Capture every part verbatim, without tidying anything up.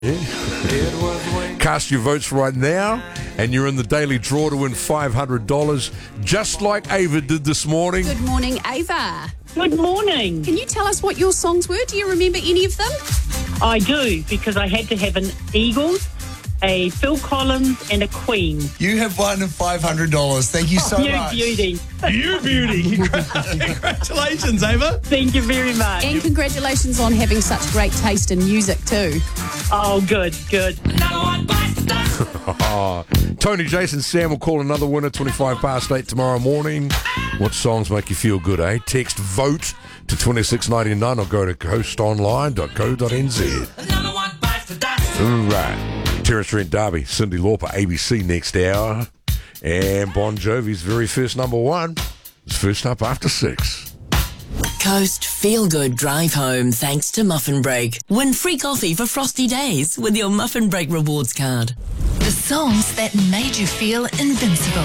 Yeah. Cast your votes right now, and you're in the daily draw to win five hundred dollars, just like Ava did this morning. Good morning, Ava. Good morning. Can you tell us what your songs were? Do you remember any of them? I do, because I had to have an Eagles, a Phil Collins, and a Queen. You have won five hundred dollars. Thank you so you much. beauty. You beauty. Congratulations, Ava. Thank you very much. And congratulations on having such great taste in music too. Oh, good, good. Tony, Jason, Sam will call another winner twenty-five past eight tomorrow morning. What songs make you feel good, eh? Text VOTE to twenty-six ninety-nine or go to coast online dot co dot n z. All right. Terence Trent D'Arby, Cyndi Lauper, A B C next hour. And Bon Jovi's very first number one is first up after six. Coast Feel Good Drive Home thanks to Muffin Break. Win free coffee for frosty days with your Muffin Break rewards card. The songs that made you feel invincible.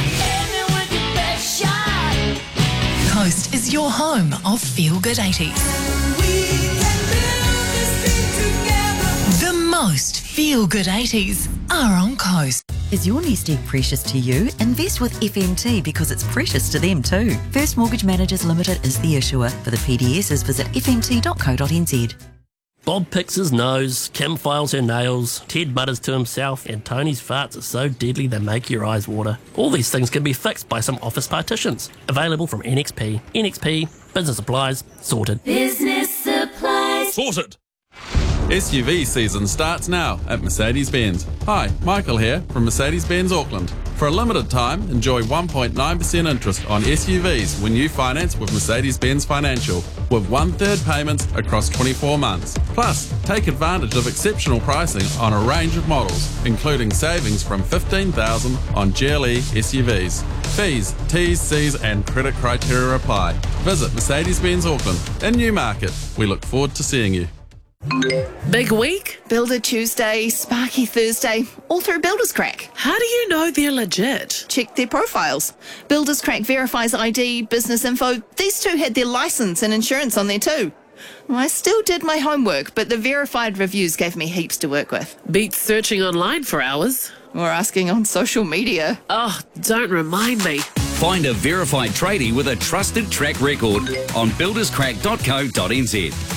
Coast is your home of Feel Good eighties. The most Feel Good eighties are on Coast. Is your nest egg precious to you? Invest with F M T because it's precious to them too. First Mortgage Managers Limited is the issuer. For the P D Ss, visit f m t dot co dot n z. Bob picks his nose, Kim files her nails, Ted mutters to himself, and Tony's farts are so deadly they make your eyes water. All these things can be fixed by some office partitions. Available from N X P. N X P, business supplies, sorted. Business supplies. Sorted. S U V season starts now at Mercedes-Benz. Hi, Michael here from Mercedes-Benz Auckland. For a limited time, enjoy one point nine percent interest on S U Vs when you finance with Mercedes-Benz Financial, with one-third payments across twenty-four months. Plus, take advantage of exceptional pricing on a range of models, including savings from fifteen thousand dollars on G L E S U Vs. Fees, T's, C's and credit criteria apply. Visit Mercedes-Benz Auckland in Newmarket. We look forward to seeing you. Big week? Builder Tuesday, Sparky Thursday, all through Builders Crack. How do you know they're legit? Check their profiles. Builders Crack verifies I D, business info. These two had their license and insurance on there too. I still did my homework, but the verified reviews gave me heaps to work with. Beats searching online for hours. Or asking on social media. Oh, don't remind me. Find a verified tradie with a trusted track record on builders crack dot co dot n z.